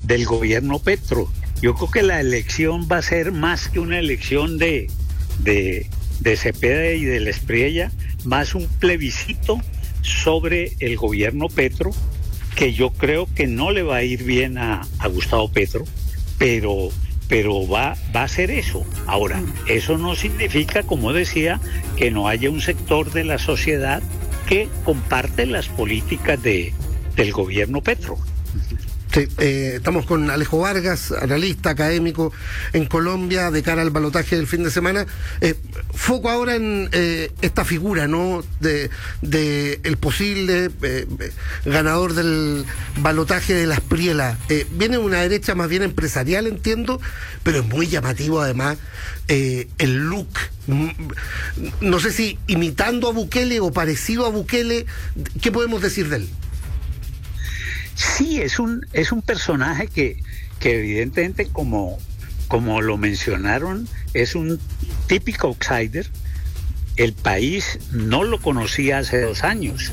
del gobierno Petro. Yo creo que la elección va a ser más que una elección de Cepeda y de Espriella, más un plebiscito sobre el gobierno Petro, que yo creo que no le va a ir bien a Gustavo Petro, pero va a ser eso. Ahora, eso no significa, como decía, que no haya un sector de la sociedad que comparte las políticas del gobierno Petro. Sí, estamos con Alejo Vargas, analista académico en Colombia, de cara al balotaje del fin de semana. Foco ahora en esta figura, ¿no?, de el posible ganador del balotaje de la Espriella. Viene una derecha más bien empresarial, entiendo, pero es muy llamativo además el look. No sé si imitando a Bukele o parecido a Bukele. ¿Qué podemos decir de él? Sí, es un personaje que evidentemente, como lo mencionaron, es un típico outsider. El país no lo conocía hace 2 años.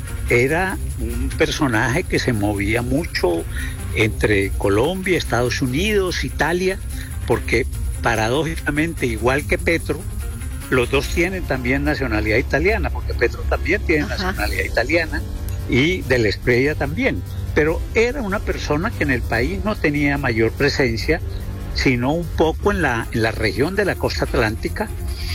Era un personaje que se movía mucho entre Colombia, Estados Unidos, Italia, porque paradójicamente, igual que Petro, los dos tienen también nacionalidad italiana, porque Petro también tiene nacionalidad italiana y de la Espriella también. Pero era una persona que en el país no tenía mayor presencia, sino un poco en la región de la costa atlántica,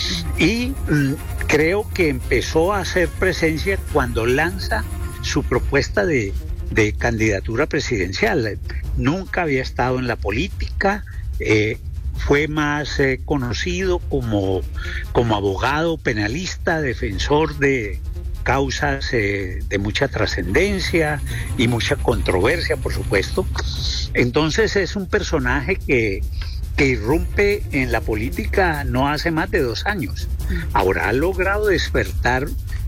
y creo que empezó a hacer presencia cuando lanza su propuesta de candidatura presidencial. Nunca había estado en la política, fue más conocido como abogado penalista, defensor de causas de mucha trascendencia y mucha controversia, por supuesto. Entonces es un personaje que irrumpe en la política no hace más de 2 años. Ahora ha logrado despertar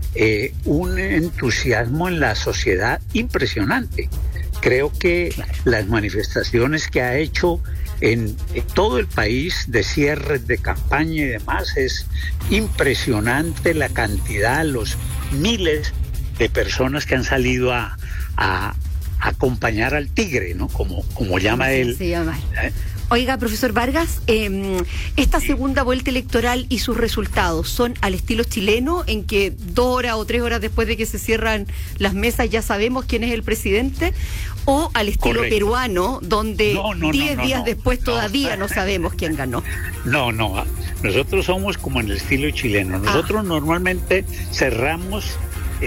un entusiasmo en la sociedad impresionante. Creo que las manifestaciones que ha hecho en todo el país de cierres de campaña y demás, es impresionante la cantidad, los miles de personas que han salido a acompañar al tigre, ¿no? Como llama él. Se llama. Oiga, profesor Vargas, esta segunda vuelta electoral y sus resultados son al estilo chileno, en que 2 horas o 3 horas después de que se cierran las mesas ya sabemos quién es el presidente, o al estilo peruano, donde 10 días después todavía no sabemos quién ganó. No, nosotros somos como en el estilo chileno. Nosotros normalmente cerramos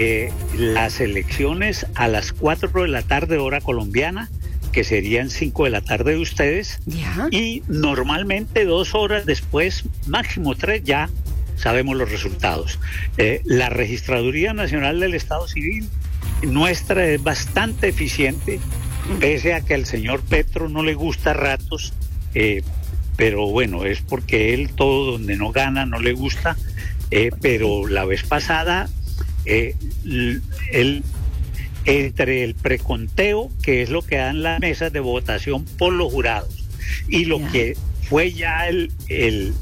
las elecciones a las 4 de la tarde hora colombiana, que serían 5 de la tarde de ustedes, y normalmente 2 horas después, máximo 3, ya sabemos los resultados. La Registraduría Nacional del Estado Civil nuestra es bastante eficiente, pese a que al señor Petro no le gusta a ratos, pero bueno, es porque él todo donde no gana no le gusta, pero la vez pasada él, entre el preconteo, que es lo que dan las mesas de votación por los jurados, y lo que fue ya el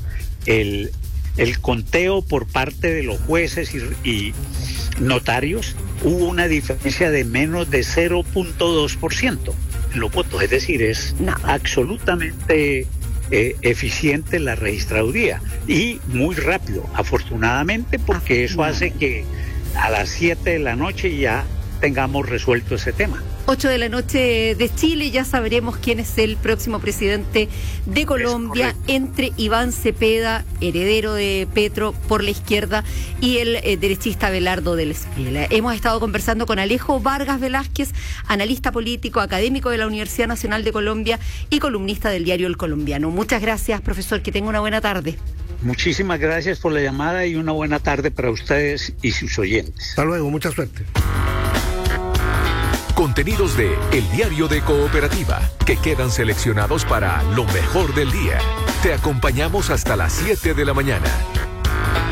conteo por parte de los jueces y notarios, hubo una diferencia de menos de 0.2% en los votos, es decir, es absolutamente eficiente la registraduría y muy rápido, afortunadamente, porque eso hace que a las 7 de la noche ya tengamos resuelto ese tema. 8 de la noche de Chile, ya sabremos quién es el próximo presidente de Colombia, entre Iván Cepeda, heredero de Petro por la izquierda, y el derechista Abelardo de Espriella. Hemos estado conversando con Alejo Vargas Velázquez, analista político, académico de la Universidad Nacional de Colombia y columnista del diario El Colombiano. Muchas gracias, profesor, que tenga una buena tarde. Muchísimas gracias por la llamada y una buena tarde para ustedes y sus oyentes. Hasta luego, mucha suerte. Contenidos de El Diario de Cooperativa, que quedan seleccionados para lo mejor del día. Te acompañamos hasta las 7 de la mañana.